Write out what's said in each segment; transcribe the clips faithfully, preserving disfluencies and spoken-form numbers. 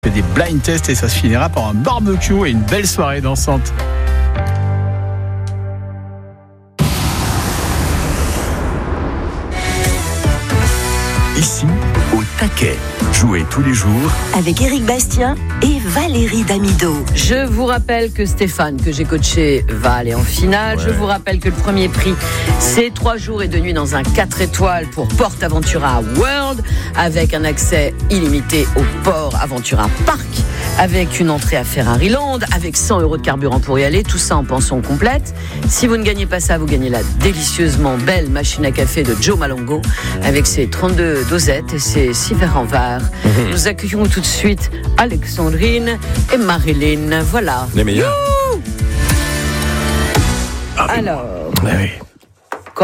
Des blind tests et ça se finira par un barbecue et une belle soirée dansante. Ici, au taquet. Jouez tous les jours avec Éric Bastien et Valérie Damido. Je vous rappelle que Stéphane, que j'ai coaché, va aller en finale. Ouais. Je vous rappelle que le premier prix, c'est trois jours et deux nuits dans un quatre étoiles pour Port Aventura World, avec un accès illimité au Port Aventura Park, avec une entrée à Ferrari Land, avec cent euros de carburant pour y aller, tout ça en pension complète. Si vous ne gagnez pas ça, vous gagnez la délicieusement belle machine à café de Joe Malongo, avec ses trente-deux dosettes et ses six verres en verre. Mmh. Nous accueillons tout de suite Alexandrine et Marilyn. Voilà. Les meilleurs. Ah, alors. Oui. Quoi ?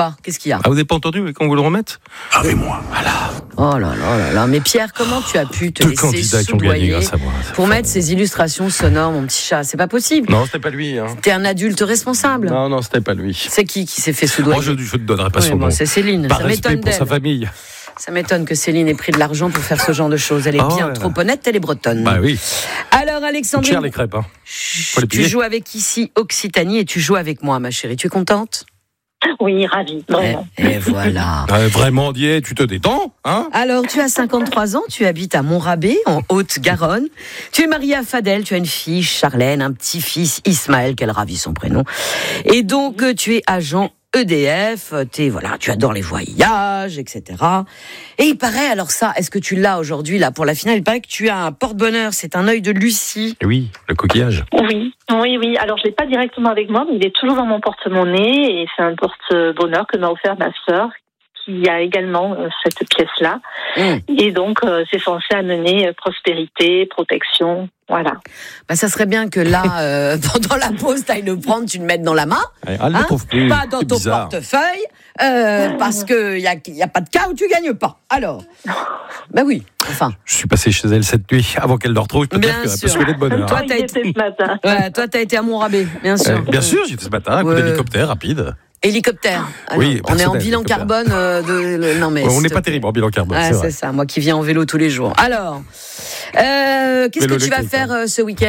Qu'est-ce qu'il y a ? Ah, vous n'avez pas entendu qu'on vous le remette ? avec moi. Voilà. Oh là là là là. Mais Pierre, comment tu as pu te Deux laisser candidats qui ont gagné soudoyer grâce à moi. pour mettre ces illustrations sonores, mon petit chat ? C'est pas possible. Non, c'était pas lui. Hein. T'es un adulte responsable. Non, non, c'était pas lui. C'est qui qui s'est fait soudoyer ? Moi, je ne te donnerai pas Oui, son bon, nom. c'est Céline. Par Ça respect m'étonne pour sa d'elle. famille. Ça m'étonne que Céline ait pris de l'argent pour faire ce genre de choses. Elle est Oh, bien ouais. trop honnête, elle est bretonne. Bah oui. Alors Alexandrine, Cher les crêpes. Hein. Faut les tu payer. joues avec ici Occitanie et tu joues avec moi, ma chérie. Tu es contente ? Oui, ravie, vraiment. Et, et voilà. Euh, vraiment, Dieu, tu te détends, hein ? Alors, tu as cinquante-trois ans, tu habites à Montrabé, en Haute-Garonne. Tu es mariée à Fadel, tu as une fille, Charlène, un petit-fils, Ismaël, qu'elle ravit son prénom. Et donc, tu es agent E D F, t'es, voilà, tu adores les voyages, et cetera. Et il paraît, alors ça, est-ce que tu l'as aujourd'hui, là, pour la finale ? Il paraît que tu as un porte-bonheur, c'est un œil de Lucie. Oui, le coquillage. Oui, oui, oui. Alors, je l'ai pas directement avec moi, mais il est toujours dans mon porte-monnaie et c'est un porte-bonheur que m'a offert ma sœur, qui a également euh, cette pièce-là. Mmh. Et donc, euh, c'est censé amener euh, prospérité, protection, voilà. Bah, ça serait bien que là, euh, pendant la pause, t'ailles le prendre, tu le mettes dans la main. Elle ne le trouve plus. Pas dans C'est ton bizarre. portefeuille, euh, parce qu'il n'y a, y a pas de cas où tu gagnes pas. Alors, bah oui, enfin. Je suis passé chez elle cette nuit, avant qu'elle le retrouve. Je peux Bien dire qu'elle a sûr. pas souhaité de bonheur. Toi, Hein. t'as Il été- était ce matin. Ouais, toi, t'as été à Montrabé, bien sûr. Euh, bien sûr, j'étais ce matin, un coup Ouais. d'hélicoptère rapide. Hélicoptère. Ah non, Oui, on est en personnel, bilan hélicoptère. carbone euh, de. le- Non mais. Ouais, on s'il n'est te pas plaît. terrible en bilan carbone, Ouais, c'est c'est vrai. ça. Moi qui viens en vélo tous les jours. Alors, euh, qu'est-ce Vélo que tu vas électrique, faire euh, ce week-end ?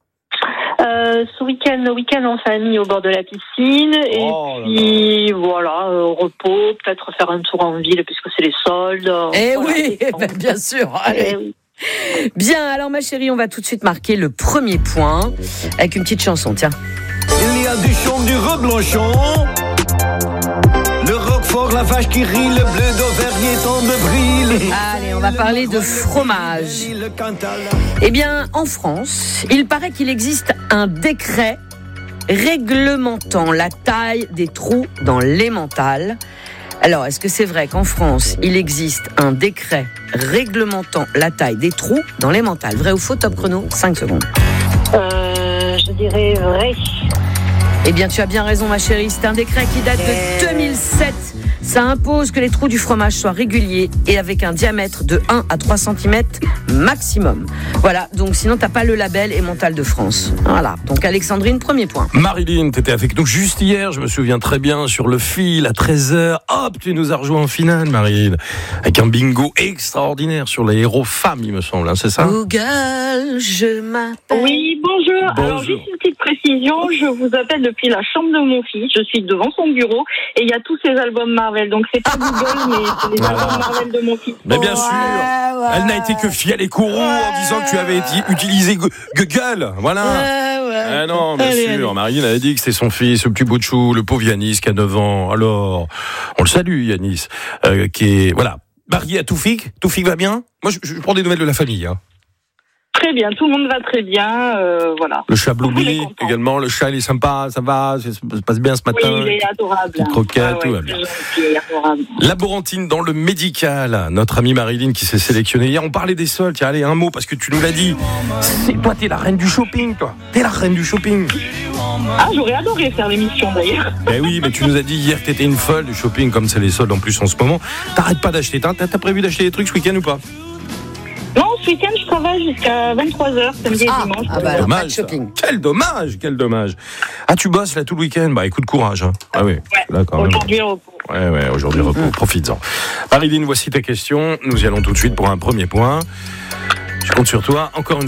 Euh, ce week-end, week-end en famille au bord de la piscine. Oh et puis, voilà, euh, au repos, peut-être faire un tour en ville puisque c'est les soldes. Eh Voilà, oui, et- ben, bien sûr. Eh Allez. oui. Bien, alors ma chérie, on va tout de suite marquer le premier point avec une petite chanson. Tiens. Il y a du chaume, du reblanchon, le roquefort, la vache qui rit, le bleu d'Auvergne tant de brille. Allez, on va parler de fromage. Le Cantal. Eh bien, en France, il paraît qu'il existe un décret réglementant la taille des trous dans l'emmental. Alors, est-ce que c'est vrai qu'en France, il existe un décret réglementant la taille des trous dans l'emmental ? Vrai ou faux ? Top chrono, cinq secondes. Euh, je dirais vrai. Eh bien, tu as bien raison, ma chérie. C'est un décret qui date de deux mille sept. Ça impose que les trous du fromage soient réguliers et avec un diamètre de un à trois centimètres maximum. Voilà, donc sinon, t'as pas le label Emmental de France. Voilà, donc Alexandrine, premier point. Marilyn, t'étais avec nous juste hier, je me souviens très bien, sur le fil à treize heures. Hop, tu nous as rejoint en finale, Marilyn. Avec un bingo extraordinaire sur les héros femmes, il me semble, hein, c'est ça ? Google, je m'appelle... Oui, bonjour. Bonjour. Alors, juste une petite précision. Je vous appelle depuis la chambre de mon fils. Je suis devant son bureau et il y a tous ses albums Marvel. Donc, c'est pas Google, mais c'est les Voilà. albums Marvel de mon fils. Mais bien sûr, Ouais, ouais. elle n'a été que fiel et courroux en disant que tu avais été- utilisé Gu- Google. Voilà. Ouais, ouais. Ah non, bien Allez, sûr. allez. Marilyn avait dit que c'était son fils, le petit bout de chou, le pauvre Yanis qui a neuf ans. Alors, on le salue, Yanis, euh, qui est, voilà, marié à Toufik. Toufik va bien ? Moi, je, je prends des nouvelles de la famille. Hein. Très bien. Tout le monde va très bien. Euh, voilà. Le chat On est Blueberry content. également. Le chat, il est sympa, ça va, ça se passe bien ce Oui, matin. il est adorable. Petite croquette, Ah ouais, tout va c'est bien. gentil, il est adorable. Laborantine dans le médical, notre amie Marilyn qui s'est sélectionnée hier. On parlait des soldes, tiens, allez, un mot, parce que tu nous l'as dit. C'est, toi, t'es la reine du shopping, toi. T'es la reine du shopping. Ah, j'aurais adoré faire l'émission d'ailleurs. Eh oui, mais tu nous as dit hier que t'étais une folle du shopping, comme c'est les soldes en plus en ce moment. T'arrêtes pas d'acheter. T'as, t'as prévu d'acheter des trucs ce week-end ou pas ? Non, ce week-end, je travaille jusqu'à vingt-trois heures, samedi Ah, et dimanche. ah bah alors, pas de dommage. Ça. shopping. Quel dommage, quel dommage. Ah, tu bosses là tout le week-end ? Bah écoute, courage. Hein. Ah oui, Ouais. d'accord. Aujourd'hui, repos. Ouais, ouais, aujourd'hui repos. Profites-en. Marilyn, voici ta question. Nous y allons tout de suite pour un premier point. Je compte sur toi. Encore une